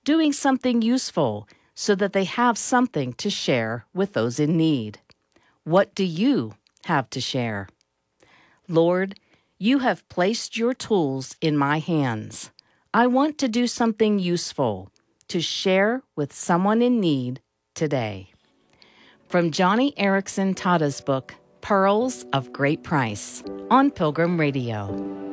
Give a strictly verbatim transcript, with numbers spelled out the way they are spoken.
doing something useful so that they have something to share with those in need. What do you have to share? Lord, you have placed your tools in my hands. I want to do something useful to share with someone in need today. From Johnny Erickson Tada's book, Pearls of Great Price, on Pilgrim Radio.